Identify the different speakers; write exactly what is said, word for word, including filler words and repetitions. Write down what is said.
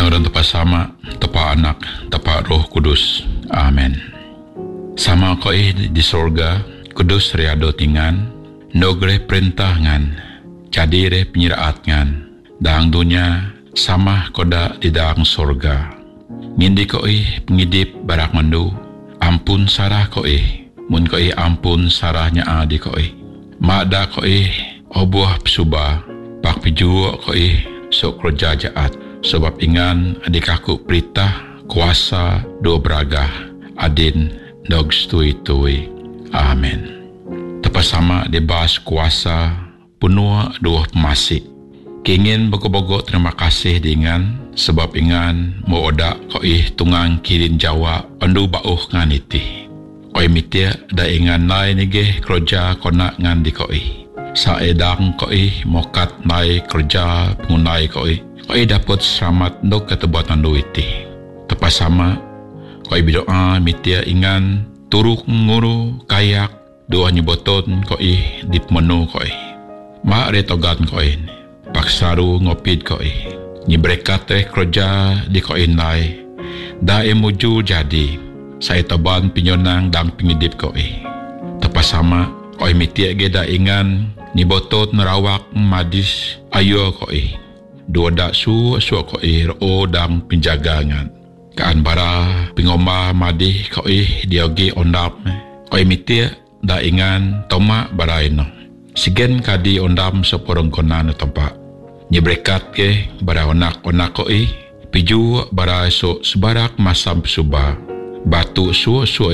Speaker 1: Dalam orang tepat sama, tepat anak, tepat roh kudus. Amen. Sama ko eh di sorga, kudus riado tingan, nogre perintah ngan, jadi re penyiraat ngan, dang dunia sama koda di dalam sorga. Ngindi ko eh pengidip barak mandu, ampun sarah ko eh, mun ko eh ampun sarahnya adi ko eh. Mada ko eh obuah psuba, pak pijuo ko eh sok kerja jaat, sebab ingan adik aku perintah kuasa dua beragah adin dog stui-tui. Amen. Tepat sama dibahas kuasa punua dua pemasik. Kingin bogok-bogok terima kasih dengan sebab ingan mau odak ko ih tungang kirin Jawa andu bauh ngan iti. Koi mitia da ingan nai nige kerja konak ngan di ko ih. Sa edang ko ih mokat nai kerja pengunai ko ih. Koi dapat selamat dok ketebuat andu iti. Tepat sama koi bidoa mitia ingan turuk nguru kayak doa nyoboton ko ih dip menu ko ih. Ma retogan ko ih. Paksaru ngopid ko ih. Nyibrekat eh kerja di ko inay. Da emuju jadi. Saya taban pinyonang dang pingidip ko ih. Tapasama ko ih mitia geda ingan nibotot nerawak madis ayo ko ih. Dua dak su su ko ih ro dang pinjagangan. Kaan bara pingoma madih ko ih diogi ondap. Ko ih mitia da ingan toma baraino. Sigen kadi ondam seporong konan tempat. Nyebrekat ke bara onak-onak ko ih. Piju bara so sebarak masam suba. Batu su su